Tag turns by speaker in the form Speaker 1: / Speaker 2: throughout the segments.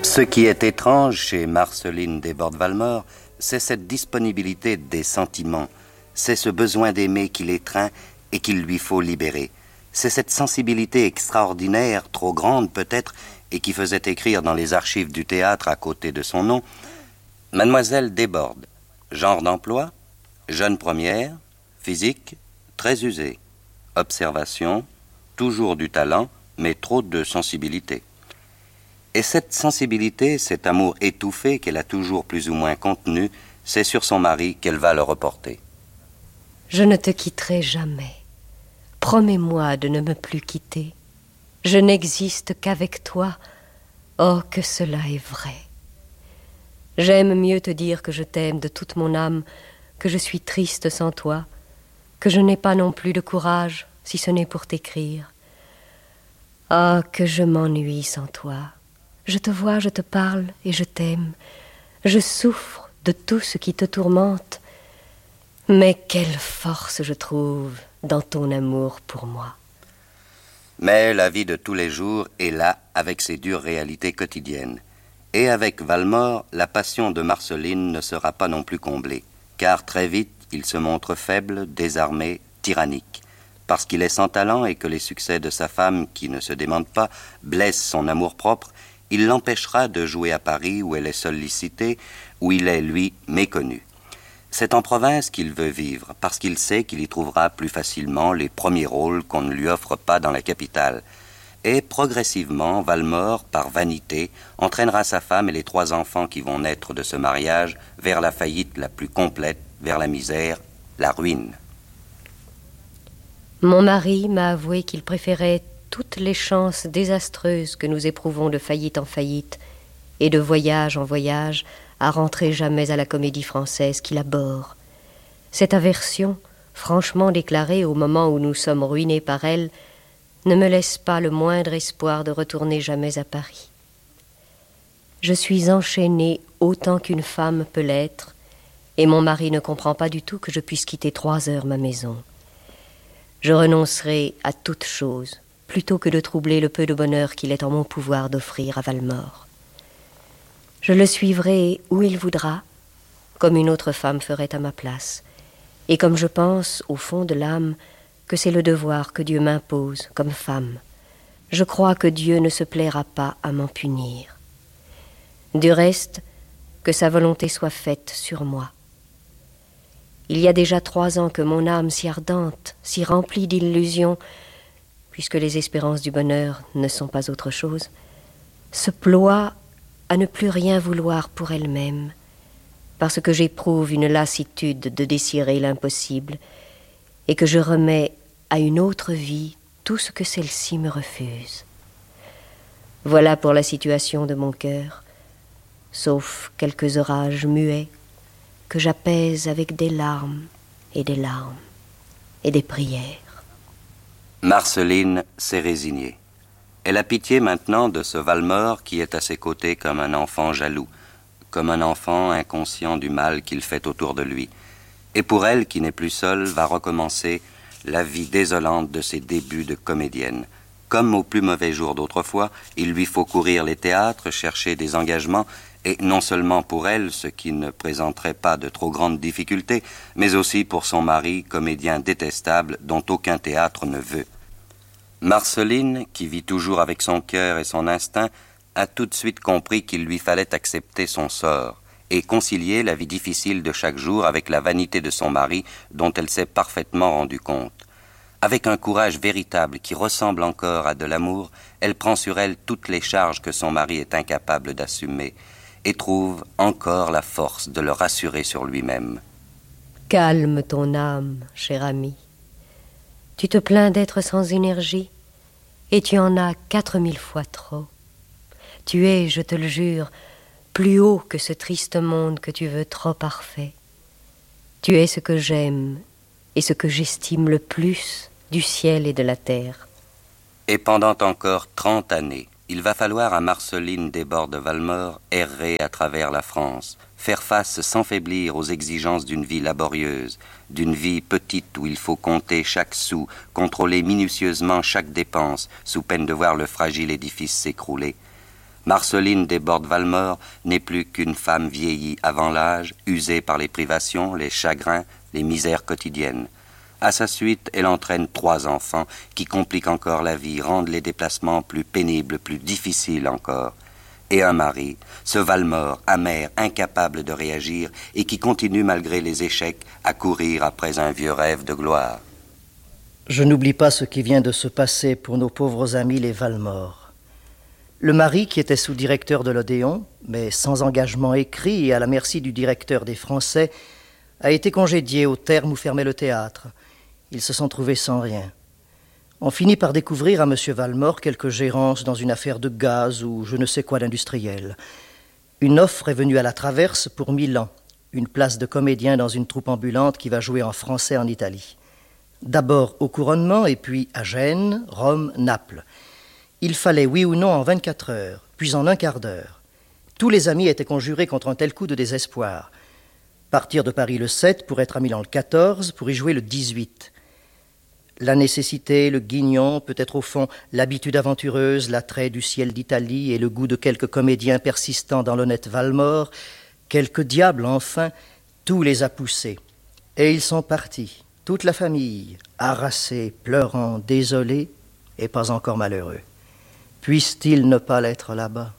Speaker 1: Ce qui est étrange chez Marceline Desbordes-Valmore, c'est cette disponibilité des sentiments, c'est ce besoin d'aimer qui l'étreint et qu'il lui faut libérer. C'est cette sensibilité extraordinaire, trop grande peut-être, et qui faisait écrire dans les archives du théâtre à côté de son nom « Mademoiselle Desbordes, genre d'emploi, jeune première, physique, très usée, observation, toujours du talent, mais trop de sensibilité. » Et cette sensibilité, cet amour étouffé qu'elle a toujours plus ou moins contenu, c'est sur son mari qu'elle va le reporter.
Speaker 2: Je ne te quitterai jamais. Promets-moi de ne me plus quitter. Je n'existe qu'avec toi. Oh, que cela est vrai. J'aime mieux te dire que je t'aime de toute mon âme, que je suis triste sans toi, que je n'ai pas non plus de courage, si ce n'est pour t'écrire. Ah, que je m'ennuie sans toi. Je te vois, je te parle et je t'aime. Je souffre de tout ce qui te tourmente. Mais quelle force je trouve dans ton amour pour moi.
Speaker 1: Mais la vie de tous les jours est là avec ses dures réalités quotidiennes. Et avec Valmore, la passion de Marceline ne sera pas non plus comblée, car très vite, il se montre faible, désarmé, tyrannique. Parce qu'il est sans talent et que les succès de sa femme, qui ne se démente pas, blessent son amour-propre, il l'empêchera de jouer à Paris où elle est sollicitée, où il est, lui, méconnu. C'est en province qu'il veut vivre, parce qu'il sait qu'il y trouvera plus facilement les premiers rôles qu'on ne lui offre pas dans la capitale. Et progressivement, Valmore, par vanité, entraînera sa femme et les 3 enfants qui vont naître de ce mariage vers la faillite la plus complète, vers la misère, la ruine.
Speaker 2: Mon mari m'a avoué qu'il préférait toutes les chances désastreuses que nous éprouvons de faillite en faillite et de voyage en voyage à rentrer jamais à la Comédie Française qu'il abhorre. Cette aversion, franchement déclarée au moment où nous sommes ruinés par elle, ne me laisse pas le moindre espoir de retourner jamais à Paris. Je suis enchaînée autant qu'une femme peut l'être, et mon mari ne comprend pas du tout que je puisse quitter 3 heures ma maison. Je renoncerai à toute chose, plutôt que de troubler le peu de bonheur qu'il est en mon pouvoir d'offrir à Valmore. Je le suivrai où il voudra, comme une autre femme ferait à ma place, et comme je pense, au fond de l'âme, que c'est le devoir que Dieu m'impose comme femme. Je crois que Dieu ne se plaira pas à m'en punir. Du reste, que sa volonté soit faite sur moi. Il y a déjà 3 ans que mon âme si ardente, si remplie d'illusions, puisque les espérances du bonheur ne sont pas autre chose, se ploie à ne plus rien vouloir pour elle-même, parce que j'éprouve une lassitude de désirer l'impossible, et que je remets à une autre vie tout ce que celle-ci me refuse. Voilà pour la situation de mon cœur, sauf quelques orages muets, que j'apaise avec des larmes et des larmes et des prières.
Speaker 1: Marceline s'est résignée. Elle a pitié maintenant de ce Valmore qui est à ses côtés comme un enfant jaloux, comme un enfant inconscient du mal qu'il fait autour de lui. Et pour elle, qui n'est plus seule, va recommencer la vie désolante de ses débuts de comédienne. Comme au plus mauvais jour d'autrefois, il lui faut courir les théâtres, chercher des engagements, et non seulement pour elle, ce qui ne présenterait pas de trop grandes difficultés, mais aussi pour son mari, comédien détestable dont aucun théâtre ne veut. Marceline, qui vit toujours avec son cœur et son instinct, a tout de suite compris qu'il lui fallait accepter son sort et concilier la vie difficile de chaque jour avec la vanité de son mari dont elle s'est parfaitement rendue compte. Avec un courage véritable qui ressemble encore à de l'amour, elle prend sur elle toutes les charges que son mari est incapable d'assumer et trouve encore la force de le rassurer sur lui-même.
Speaker 2: Calme ton âme, cher ami. Tu te plains d'être sans énergie, et tu en as 4000 fois trop. Tu es, je te le jure, plus haut que ce triste monde que tu veux trop parfait. Tu es ce que j'aime et ce que j'estime le plus du ciel et de la terre.
Speaker 1: Et pendant encore 30 années, il va falloir à Marceline Desbordes-Valmore errer à travers la France, faire face sans faiblir aux exigences d'une vie laborieuse, d'une vie petite où il faut compter chaque sou, contrôler minutieusement chaque dépense, sous peine de voir le fragile édifice s'écrouler. Marceline Desbordes-Valmore n'est plus qu'une femme vieillie avant l'âge, usée par les privations, les chagrins, les misères quotidiennes. À sa suite, elle entraîne 3 enfants qui compliquent encore la vie, rendent les déplacements plus pénibles, plus difficiles encore. Et un mari, ce Valmore, amer, incapable de réagir et qui continue malgré les échecs à courir après un vieux rêve de gloire.
Speaker 3: Je n'oublie pas ce qui vient de se passer pour nos pauvres amis les Valmore. Le mari, qui était sous-directeur de l'Odéon, mais sans engagement écrit et à la merci du directeur des Français, a été congédié au terme où fermait le théâtre. Ils se sont trouvés sans rien. On finit par découvrir à M. Valmore quelques gérances dans une affaire de gaz ou je ne sais quoi d'industriel. Une offre est venue à la traverse pour Milan, une place de comédien dans une troupe ambulante qui va jouer en français en Italie. D'abord au couronnement et puis à Gênes, Rome, Naples. Il fallait oui ou non en 24 heures, puis en un quart d'heure. Tous les amis étaient conjurés contre un tel coup de désespoir. Partir de Paris le 7 pour être à Milan le 14, pour y jouer le 18. La nécessité, le guignon, peut-être au fond l'habitude aventureuse, l'attrait du ciel d'Italie et le goût de quelques comédiens persistants dans l'honnête Valmore, quelques diables enfin, tout les a poussés. Et ils sont partis, toute la famille, harassés, pleurant, désolés et pas encore malheureux. Puisse-t-il ne pas l'être là-bas?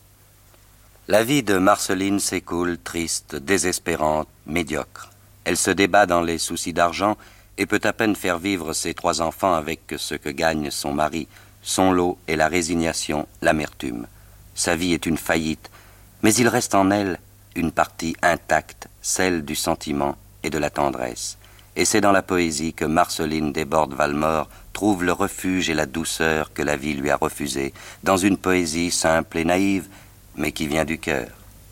Speaker 1: La vie de Marceline s'écoule triste, désespérante, médiocre. Elle se débat dans les soucis d'argent et peut à peine faire vivre ses 3 enfants avec ce que gagne son mari. Son lot est la résignation, l'amertume. Sa vie est une faillite, mais il reste en elle une partie intacte, celle du sentiment et de la tendresse. Et c'est dans la poésie que Marceline Desbordes-Valmore trouve le refuge et la douceur que la vie lui a refusés, dans une poésie simple et naïve, mais qui vient du cœur.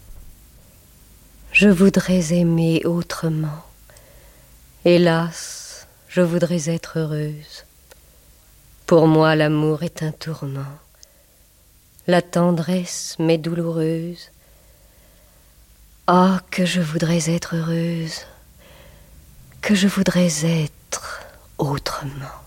Speaker 2: Je voudrais aimer autrement. Hélas, je voudrais être heureuse. Pour moi, l'amour est un tourment. La tendresse m'est douloureuse. Ah, que je voudrais être heureuse, que je voudrais être autrement.